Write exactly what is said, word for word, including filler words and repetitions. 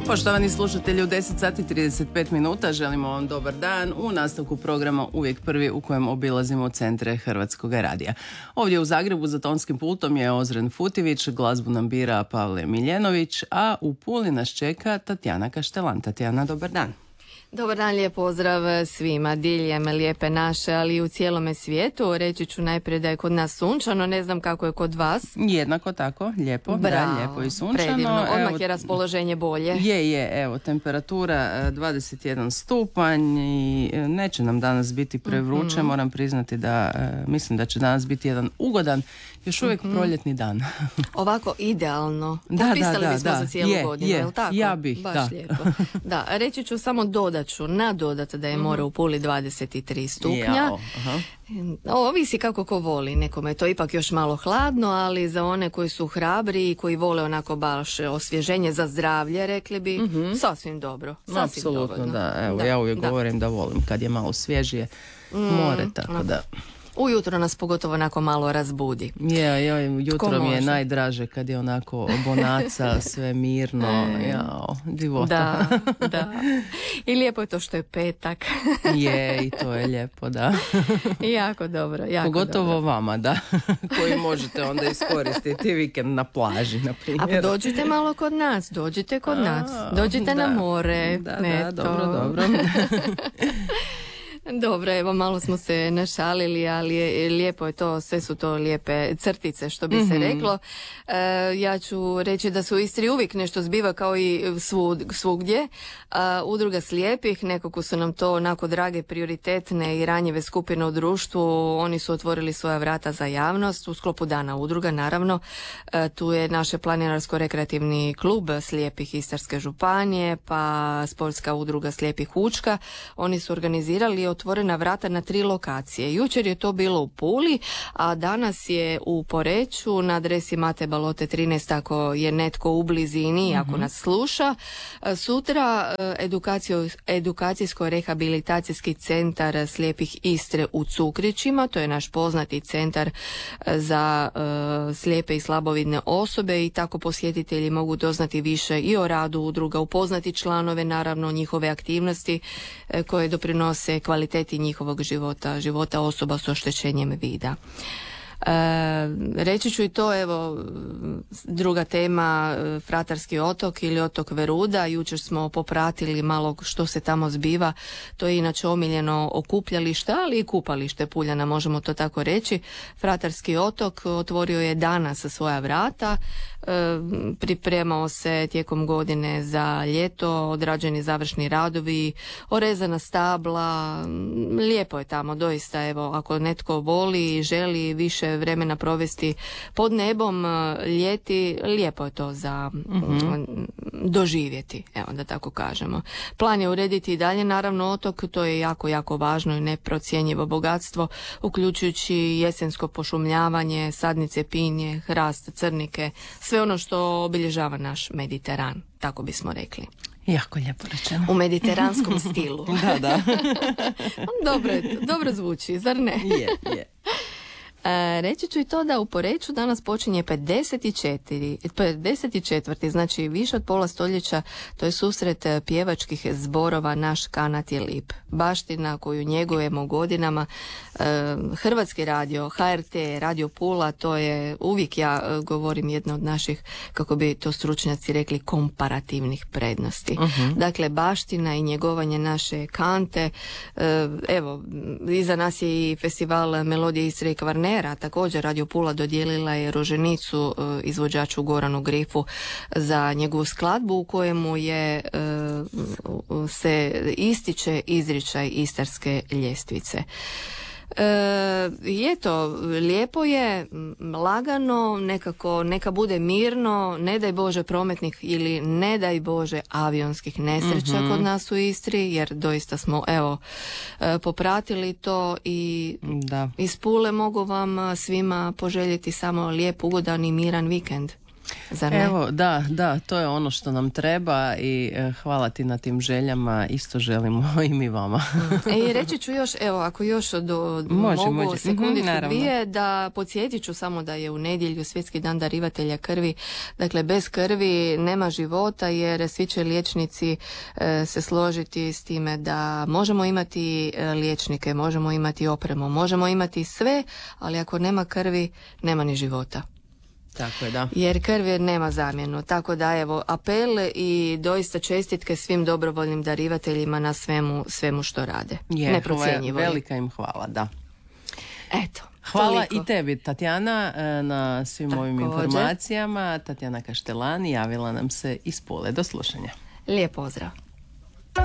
Poštovani slušatelji, u deset sati trideset pet minuta želimo vam dobar dan u nastavku programa Uvijek prvi u kojem obilazimo centre Hrvatskog radija. Ovdje u Zagrebu za tonskim pultom je Ozren Futivić, glazbu nam bira Pavle Miljenović, a u Puli nas čeka Tatjana Kaštelan. Tatjana, dobar dan. Dobar dan, lijep pozdrav svima diljem lijepe naše, ali i u cijelome svijetu. Reći ću najprije da je kod nas sunčano, ne znam kako je kod vas. Jednako tako, lijepo, Bravo, da, lijepo i sunčano. Predivno, odmah evo, je raspoloženje bolje. Je, je, evo, temperatura dvadeset jedan stupanj i neće nam danas biti prevruće, mm-hmm. moram priznati da mislim da će danas biti jedan ugodan, još uvijek mm-hmm. proljetni dan. Ovako idealno. Da, Potpisali da, da, bismo da. za cijelu je, godinu, je, je li tako? Ja bih, Baš da. lijepo. Da, reći ću samo dodat ću, nadodat da je more u Puli dvadeset tri stupnja. Jao, aha. Ovisi kako ko voli, nekome je to ipak još malo hladno, ali za one koji su hrabri i koji vole onako baš osvježenje za zdravlje, rekli bi, mm-hmm. sasvim dobro. Sasvim Apsolutno, dovoljno. da. Evo, da, ja uvijek da. govorim da volim kad je malo svježije mm, more, tako no. da... Ujutro nas pogotovo onako malo razbudi. Je, je, jutro mi je najdraže kad je onako bonaca, sve mirno, jao, divota. Da, da. I lijepo je to što je petak. Je, i to je lijepo, da. Jako dobro, jako pogotovo dobro. Vama, da, koji možete onda iskoristiti vikend na plaži, na primjer. A dođite malo kod nas, dođite kod A, nas, dođite da, na more. Da, Eto. da, dobro, dobro. Dobro, evo malo smo se našalili, ali je, lijepo je to, sve su to lijepe crtice, što bi mm-hmm. se reklo. E, ja ću reći da se u Istri uvijek nešto zbiva kao i svud, svugdje. A, udruga slijepih, nekako su nam to onako drage, prioritetne i ranjive skupine u društvu. Oni su otvorili svoja vrata za javnost u sklopu Dana udruga, naravno. E, tu je naš planinarsko-rekreativni klub slijepih Istarske županije, pa sportska udruga slijepih Učka. Oni su organizirali otvorena vrata na tri lokacije. Jučer je to bilo u Puli, a danas je u Poreču na adresi Mate Balote trinaest ako je netko u blizini, mm-hmm. ako nas sluša. Sutra edukacijsko-rehabilitacijski centar slijepih Istre u Cukrićima, to je naš poznati centar za uh, slijepe i slabovidne osobe i tako posjetitelji mogu doznati više i o radu udruga, upoznati članove, naravno njihove aktivnosti uh, koje doprinose kvaliteti njihovog života, života osoba s oštećenjem vida. E, reći ću i to, evo, druga tema, Fratarski otok ili otok Veruda. Jučer smo popratili malo što se tamo zbiva. To je inače omiljeno okupljalište, ali i kupalište Puljana, možemo to tako reći. Fratarski otok otvorio je danas svoja vrata. E, pripremao se tijekom godine za ljeto, odrađeni završni radovi, orezana stabla. Lijepo je tamo, doista, evo, ako netko voli i želi više vremena provesti pod nebom ljeti, lijepo je to za mm-hmm. doživjeti, evo da tako kažemo. Plan je urediti i dalje, naravno, otok, to je jako, jako važno i neprocjenjivo bogatstvo, uključujući jesensko pošumljavanje, sadnice pinje, hrast, crnike, sve ono što obilježava naš Mediteran, tako bismo rekli. Jako lijepo rečeno. U mediteranskom stilu. Da, da. Dobro, dobro zvuči, zar ne? Je, je. E, reći ću i to da u Poreču danas počinje pedeset četvrti znači više od pola stoljeća, to je susret pjevačkih zborova Naš kanat je lip. Baština koju njegujemo godinama, e, Hrvatski radio, H R T, Radio Pula, to je uvijek, ja govorim, jedna od naših, kako bi to stručnjaci rekli, komparativnih prednosti. Uh-huh. Dakle, baština i njegovanje naše kante, e, evo, iza nas je i festival Melodije Istre i Kvarnera, također Radio Pula dodijelila je roženicu e, izvođaču Goranu Grifu za njegovu skladbu u kojemu je e, se ističe izričaj Istarske ljestvice. E, je to, lijepo je, lagano, nekako, neka bude mirno, ne daj Bože prometnih ili ne daj Bože avionskih nesreća mm-hmm. kod nas u Istri, jer doista smo, evo, e, popratili to i da. Iz Pule mogu vam svima poželjeti samo lijep, ugodan i miran vikend. Zar ne? Evo, da, da, to je ono što nam treba i e, hvala ti na tim željama, isto želimo i mi vama. I reći ću još, evo, ako još do, može, mogu može. sekundicu Mhm, dvije, da podsjetit ću samo da je u nedjelju Svjetski dan darivatelja krvi. Dakle, bez krvi nema života, jer svi će liječnici e, se složiti s time da možemo imati e, liječnike, možemo imati opremu, možemo imati sve, ali ako nema krvi, nema ni života. Tako je, da. Jer krv nema zamjenu. Tako da, evo, apel i doista čestitke svim dobrovoljnim darivateljima na svemu, svemu što rade. Je, Neprocjenjivo je. velika im hvala, da. Eto, Hvala toliko. i tebi, Tatjana, na svim Također. ovim informacijama. Tatjana Kaštelani javila nam se iz Pule. Do slušanja. Lijep pozdrav.